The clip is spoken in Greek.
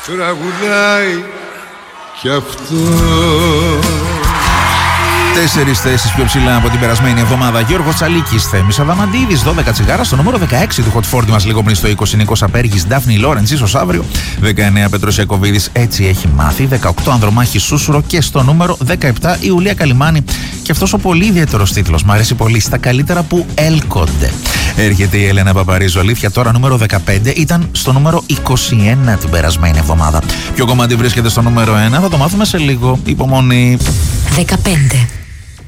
τραγουδάει κι αυτό. 4 θέσεις πιο ψηλά από την περασμένη εβδομάδα. Γιώργος Τσαλίκης, Θέμης Αδαμαντίδης, 12 τσιγάρα. Στο νούμερο 16 του Hot 40 μας λίγο πριν στο 20, Νίκος Απέργης, Ντάφνη Λόρεντς, ίσως αύριο. 19 Πέτρος Ιακωβίδης, Έτσι έχει μάθει. 18 Ανδρομάχη Σούσουρο και στο νούμερο 17 η Ουλία Καλιμάνη. Και αυτός ο πολύ ιδιαίτερος τίτλος, μ' αρέσει πολύ, στα καλύτερα που έλκονται. Έρχεται η Έλενα Παπαρίζου, αλήθεια, τώρα νούμερο 15, ήταν στο νούμερο 21 την περασμένη εβδομάδα. Ποιο κομμάτι βρίσκεται στο νούμερο 1, θα το μάθουμε σε λίγο. Υπομονή. 15.